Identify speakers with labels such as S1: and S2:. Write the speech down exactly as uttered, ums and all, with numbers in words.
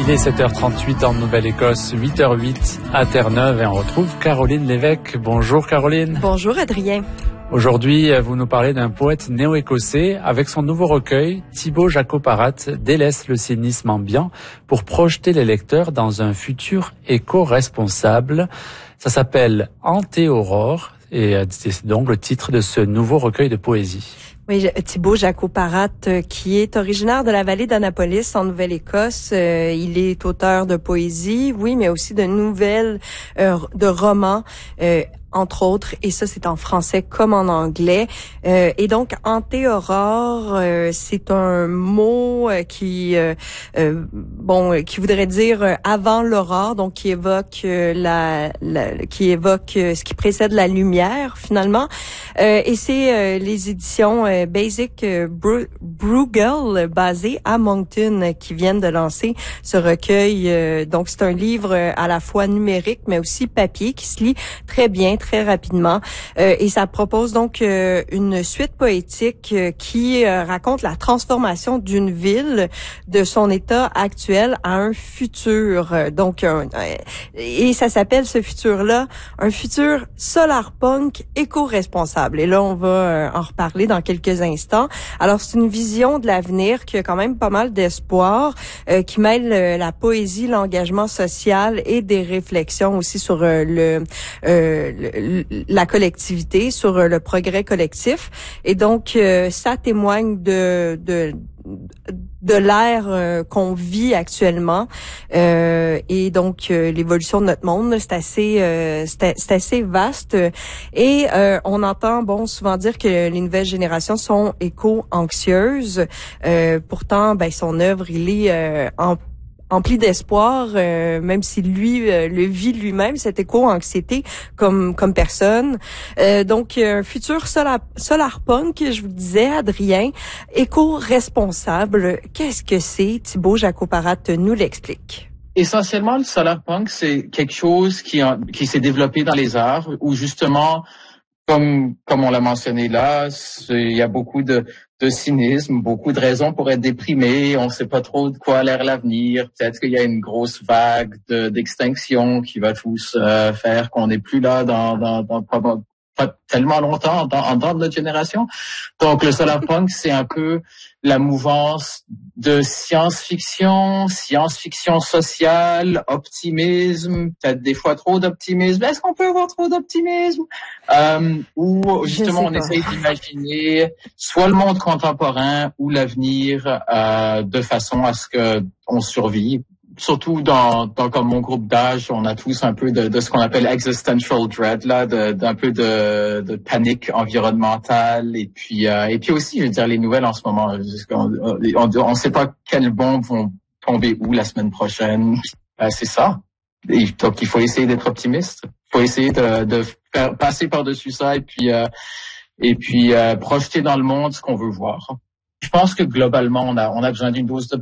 S1: Il est sept heures trente-huit en Nouvelle-Écosse, huit heures huit à Terre-Neuve et on retrouve Caroline Lévesque. Bonjour Caroline.
S2: Bonjour Adrien.
S1: Aujourd'hui, vous nous parlez d'un poète néo-écossais. Avec son nouveau recueil, Thibaut Jacoparat délaisse le cynisme ambiant pour projeter les lecteurs dans un futur éco-responsable. Ça s'appelle Anté-Aurore et c'est donc le titre de ce nouveau recueil de poésie.
S2: Oui, Thibaut Jacoparat, qui est originaire de la vallée d'Annapolis, en Nouvelle-Écosse. Euh, il est auteur de poésie, oui, mais aussi de nouvelles, euh, de romans, euh, entre autres, et ça c'est en français comme en anglais. Euh, et donc, Anté-Aurore, euh, c'est un mot euh, qui, euh, euh, bon, qui voudrait dire euh, avant l'aurore, donc qui évoque euh, la, la, qui évoque euh, ce qui précède la lumière finalement. Euh, et c'est euh, les éditions euh, Basic euh, Bru- Bruegel, basées à Moncton, euh, qui viennent de lancer ce recueil. Euh, donc, c'est un livre euh, à la fois numérique, mais aussi papier, qui se lit très bien, très rapidement. Euh, et ça propose donc euh, une suite poétique euh, qui euh, raconte la transformation d'une ville de son état actuel à un futur. Euh, donc, un, euh, et ça s'appelle ce futur-là un futur solarpunk éco-responsable. Et là, on va euh, en reparler dans quelques instants. Alors, c'est une vision de l'avenir qui a quand même pas mal d'espoir, euh, qui mêle euh, la poésie, l'engagement social et des réflexions aussi sur euh, le, euh, le la collectivité, sur euh, le progrès collectif. Et donc, euh, ça témoigne de de de l'ère euh, qu'on vit actuellement euh, et donc euh, l'évolution de notre monde, c'est assez euh, c'est, c'est assez vaste et euh, on entend bon souvent dire que les nouvelles générations sont éco-anxieuses. Euh, pourtant, ben son œuvre, il est euh, en empli d'espoir, euh, même si lui euh, le vit lui-même, cette éco-anxiété comme comme personne. Euh, donc, un futur solar, solarpunk, je vous disais, Adrien, éco-responsable. Qu'est-ce que c'est? Thibaut Jacoparat nous l'explique.
S3: Essentiellement, le solarpunk, c'est quelque chose qui, a, qui s'est développé dans les arts, où justement, comme comme on l'a mentionné là, il y a beaucoup de, de cynisme, beaucoup de raisons pour être déprimé. On ne sait pas trop de quoi a l'air l'avenir. Peut-être qu'il y a une grosse vague de, d'extinction qui va tous euh, faire qu'on n'est plus là dans, dans, dans pas, pas tellement longtemps en dedans de notre génération. Donc le solarpunk, c'est un peu la mouvance de science-fiction, science-fiction sociale, optimisme, peut-être des fois trop d'optimisme. Est-ce qu'on peut avoir trop d'optimisme? Euh, ou justement on essaye d'imaginer soit le monde contemporain ou l'avenir euh, de façon à ce que on survive. Surtout dans, dans comme mon groupe d'âge, on a tous un peu de, de ce qu'on appelle existential dread, là, de, d'un peu de, de panique environnementale, et puis euh, et puis aussi, je veux dire, les nouvelles en ce moment, on on, on sait pas quelles bombes vont tomber où la semaine prochaine. Euh, c'est ça. Et donc il faut essayer d'être optimiste. Il faut essayer de, de faire passer par-dessus ça et puis euh, et puis euh, projeter dans le monde ce qu'on veut voir. Je pense que globalement, on a on a besoin d'une dose de